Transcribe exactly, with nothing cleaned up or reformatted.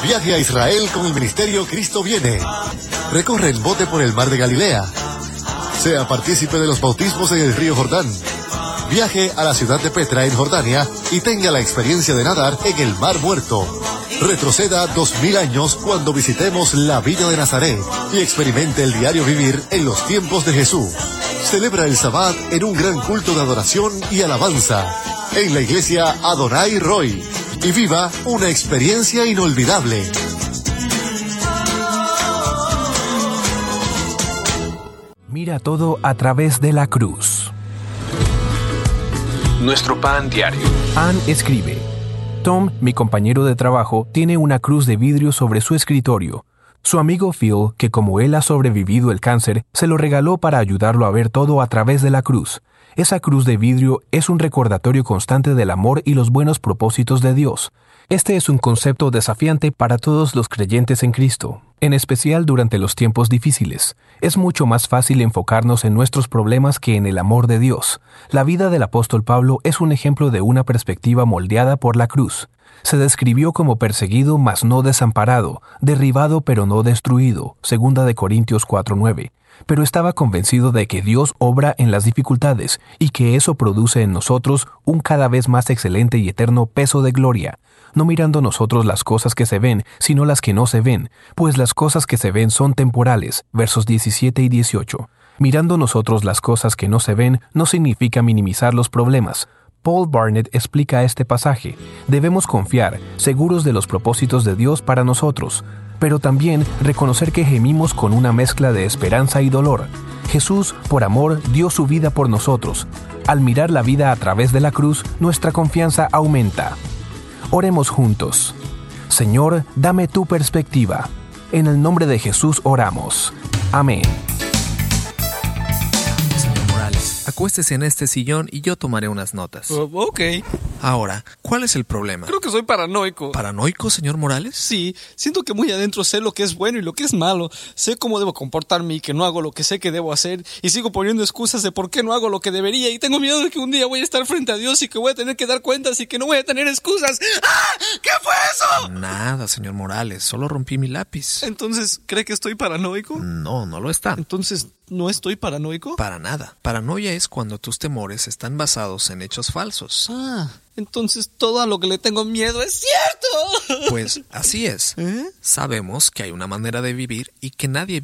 Viaje a Israel con el ministerio Cristo Viene. Recorre en bote por el mar de Galilea. Sea partícipe de los bautismos en el río Jordán. Viaje a la ciudad de Petra en Jordania y tenga la experiencia de nadar en el Mar Muerto. Retroceda dos mil años cuando visitemos la Villa de Nazaret y experimente el diario vivir en los tiempos de Jesús. Celebra el Sabbat en un gran culto de adoración y alabanza en la iglesia Adonai Roy y viva una experiencia inolvidable. Mira todo a través de la cruz. Nuestro pan diario. Ann escribe: Tom, mi compañero de trabajo, tiene una cruz de vidrio sobre su escritorio. Su amigo Phil, que como él ha sobrevivido el cáncer, se lo regaló para ayudarlo a ver todo a través de la cruz. Esa cruz de vidrio es un recordatorio constante del amor y los buenos propósitos de Dios. Este es un concepto desafiante para todos los creyentes en Cristo, en especial durante los tiempos difíciles. Es mucho más fácil enfocarnos en nuestros problemas que en el amor de Dios. La vida del apóstol Pablo es un ejemplo de una perspectiva moldeada por la cruz. Se describió como perseguido mas no desamparado, derribado pero no destruido, segunda de Corintios cuatro nueve. Pero estaba convencido de que Dios obra en las dificultades y que eso produce en nosotros un cada vez más excelente y eterno peso de gloria, no mirando nosotros las cosas que se ven, sino las que no se ven, pues las cosas que se ven son temporales, versos diecisiete y dieciocho. Mirando nosotros las cosas que no se ven no significa minimizar los problemas. Paul Barnett explica este pasaje. Debemos confiar, seguros de los propósitos de Dios para nosotros, pero también reconocer que gemimos con una mezcla de esperanza y dolor. Jesús, por amor, dio su vida por nosotros. Al mirar la vida a través de la cruz, nuestra confianza aumenta. Oremos juntos. Señor, dame tu perspectiva. En el nombre de Jesús oramos. Amén. Acuéstese en este sillón y yo tomaré unas notas. Uh, ok. Ahora, ¿cuál es el problema? Creo que soy paranoico. ¿Paranoico, señor Morales? Sí, siento que muy adentro sé lo que es bueno y lo que es malo. Sé cómo debo comportarme y que no hago lo que sé que debo hacer. Y sigo poniendo excusas de por qué no hago lo que debería. Y tengo miedo de que un día voy a estar frente a Dios y que voy a tener que dar cuentas y que no voy a tener excusas. ¡Ah! ¿Qué fue eso? Nada, señor Morales. Solo rompí mi lápiz. Entonces, ¿cree que estoy paranoico? No, no lo está. Entonces, ¿no estoy paranoico? Para nada. Paranoia es cuando tus temores están basados en hechos falsos. Ah, entonces todo a lo que le tengo miedo es cierto. Pues así es. ¿Eh? Sabemos que hay una manera de vivir y que nadie